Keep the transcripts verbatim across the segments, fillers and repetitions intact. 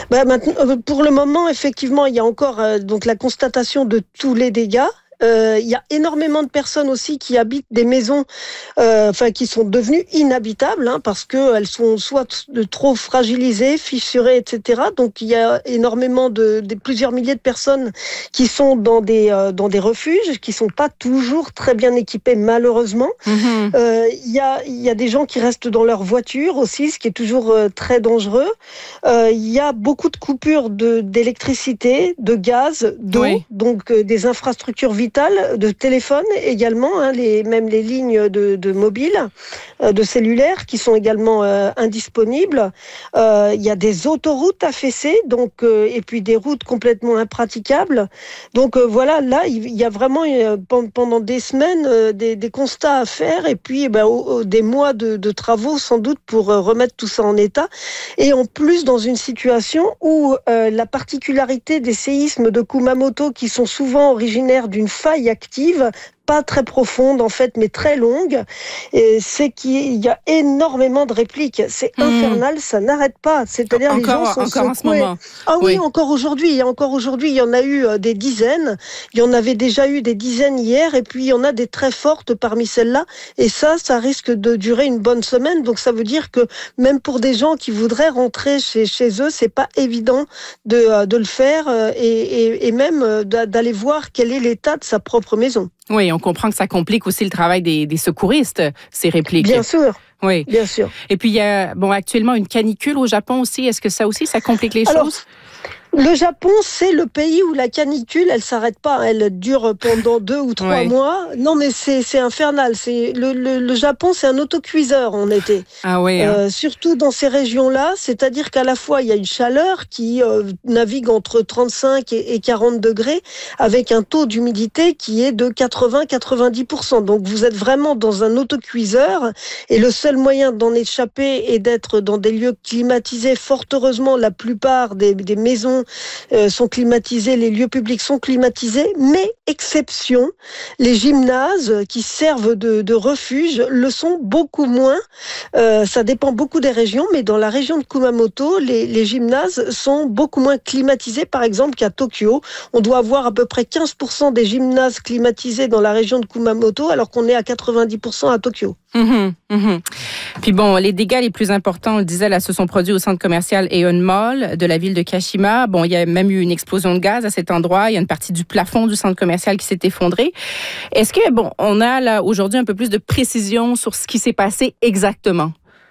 Bah, maintenant, euh, pour le moment, effectivement, il y a encore euh, donc la constatation de tous les dégâts. Euh, Il y a énormément de personnes aussi qui habitent des maisons, euh, enfin qui sont devenues inhabitables hein, parce que elles sont soit de trop fragilisées, fissurées, et cetera. Donc il y a énormément de, de plusieurs milliers de personnes qui sont dans des euh, dans des refuges, qui sont pas toujours très bien équipés malheureusement. Mhm. Euh, Il y a il y a des gens qui restent dans leur voiture aussi, ce qui est toujours euh, très dangereux. Euh, Il y a beaucoup de coupures de d'électricité, de gaz, d'eau, Oui. donc euh, des infrastructures vitales, de téléphone également, hein, les, même les lignes de, de mobile, euh, de cellulaire qui sont également euh, indisponibles. Euh, Il y a des autoroutes affaissées, donc euh, et puis des routes complètement impraticables. Donc euh, voilà, là il y a vraiment euh, pendant des semaines euh, des, des constats à faire et puis eh ben, au- au- des mois de, de travaux sans doute pour euh, remettre tout ça en état. Et en plus dans une situation où euh, la particularité des séismes de Kumamoto qui sont souvent originaires d'une faille active, pas très profonde en fait, mais très longue, et c'est qu'il y a énormément de répliques. C'est Mhm. infernal, ça n'arrête pas. C'est-à-dire les gens Encore, sont encore en ce secoués. moment. Ah oui, Oui. encore aujourd'hui, encore aujourd'hui, il y en a eu euh, des dizaines. Il y en avait déjà eu des dizaines hier, et puis il y en a des très fortes parmi celles-là. Et ça, ça risque de durer une bonne semaine. Donc ça veut dire que même pour des gens qui voudraient rentrer chez, chez eux, c'est pas évident de, euh, de le faire euh, et, et, et même euh, d'a- d'aller voir quel est l'état de sa propre maison. Oui, on comprend que ça complique aussi le travail des, des secouristes, ces répliques. Bien sûr, Oui. bien sûr. Et puis, il y a bon, actuellement une canicule au Japon aussi. Est-ce que ça aussi, ça complique les Alors, choses? le Japon, c'est le pays où la canicule, elle s'arrête pas. Elle dure pendant deux ou trois Oui. mois. Non, mais c'est c'est infernal. C'est le, le, le Japon, c'est un autocuiseur en été. Ah oui, hein? Euh, surtout dans ces régions-là, c'est-à-dire qu'à la fois il y a une chaleur qui euh, navigue entre trente-cinq et, et quarante degrés, avec un taux d'humidité qui est de quatre-vingts à quatre-vingt-dix pour cent. Donc vous êtes vraiment dans un autocuiseur, et le seul moyen d'en échapper est d'être dans des lieux climatisés. Fort heureusement, la plupart des, des maisons euh, sont climatisées, les lieux publics sont climatisés, mais exception, les gymnases qui servent de, de refuge le sont beaucoup moins. Euh, ça dépend beaucoup des régions, mais dans la région de Kumamoto, les, les gymnases sont beaucoup moins climatisés, par exemple, qu'à Tokyo. On doit avoir à peu près quinze pour cent des gymnases climatisés dans la région de Kumamoto, alors qu'on est à quatre-vingt-dix pour cent à Tokyo. Mhm, mhm. Puis bon, les dégâts les plus importants, on le disait, là, se sont produits au centre commercial Aeon Mall de la ville de Kashima. Bon, il y a même eu une explosion de gaz à cet endroit. Il y a une partie du plafond du centre commercial qui s'est effondrée. Est-ce que, bon, on a là aujourd'hui un peu plus de précision sur ce qui s'est passé exactement?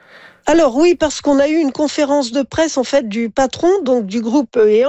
Alors oui, parce qu'on a eu une conférence de presse en fait du patron donc du groupe Aeon,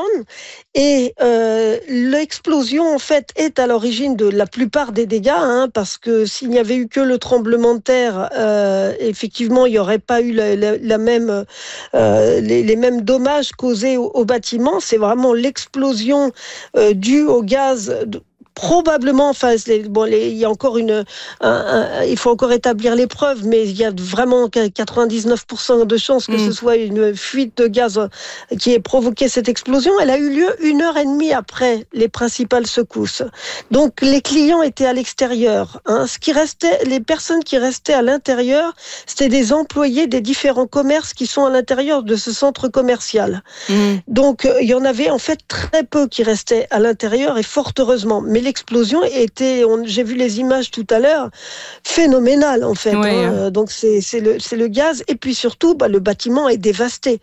et euh, l'explosion en fait est à l'origine de la plupart des dégâts, hein, parce que s'il n'y avait eu que le tremblement de terre, euh, effectivement il n'y aurait pas eu la, la, la même euh, les, les mêmes dommages causés au, au bâtiment. C'est vraiment l'explosion euh, due au gaz. De, Probablement, enfin, les, bon, les, il y a encore une, un, un, il faut encore établir les preuves, mais il y a vraiment quatre-vingt-dix-neuf pour cent de chances que Mm. ce soit une fuite de gaz qui ait provoqué cette explosion. Elle a eu lieu une heure et demie après les principales secousses. Donc, les clients étaient à l'extérieur. Hein. Ce qui restait, les personnes qui restaient à l'intérieur, c'était des employés des différents commerces qui sont à l'intérieur de ce centre commercial. Mm. Donc, il y en avait en fait très peu qui restaient à l'intérieur, et fort heureusement. Mais l'explosion était, on, j'ai vu les images tout à l'heure, phénoménale en fait. Oui, hein. hein. Donc c'est, c'est, le, c'est le gaz, et puis surtout bah, le bâtiment est dévasté.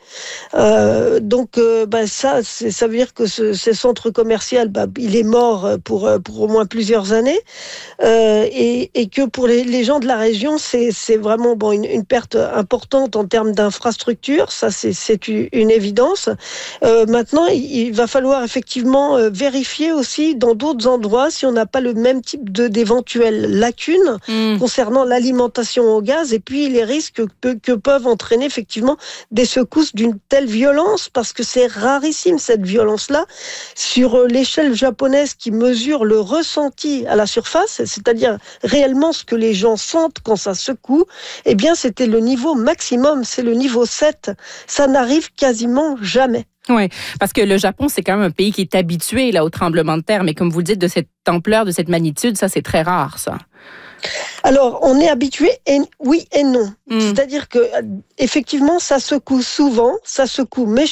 Euh, donc euh, bah, ça, c'est, ça veut dire que ce, ce centre commercial, bah, il est mort pour, pour au moins plusieurs années, euh, et, et que pour les, les gens de la région, c'est, c'est vraiment bon, une, une perte importante en termes d'infrastructure. Ça, c'est, c'est une, une évidence. Euh, maintenant, il, il va falloir effectivement euh, vérifier aussi dans d'autres endroits si on n'a pas le même type de, d'éventuelles lacunes Mm. concernant l'alimentation au gaz, et puis les risques que, que peuvent entraîner effectivement des secousses d'une telle violence, parce que c'est rarissime cette violence-là. Sur l'échelle japonaise qui mesure le ressenti à la surface, c'est-à-dire réellement ce que les gens sentent quand ça secoue, eh bien c'était le niveau maximum, c'est le niveau sept. Ça n'arrive quasiment jamais. Oui, parce que le Japon, c'est quand même un pays qui est habitué là, au tremblement de terre, mais comme vous le dites, de cette ampleur, de cette magnitude, ça, c'est très rare, ça. Alors, on est habitué, et oui et non. Mm. C'est-à-dire que, effectivement, ça secoue souvent, ça secoue méchamment.